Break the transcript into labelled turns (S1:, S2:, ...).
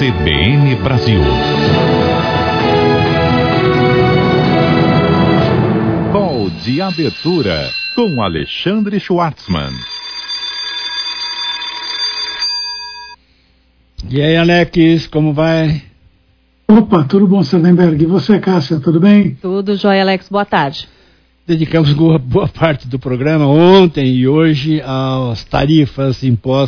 S1: CBN Brasil. Call de abertura com Alexandre Schwartzman.
S2: E aí, Alex, como vai?
S3: Opa, tudo bom, Sardenberg? E você, Cássia, tudo bem?
S4: Tudo jóia, Alex, boa tarde.
S2: Dedicamos boa parte do programa ontem e hoje às tarifas impostas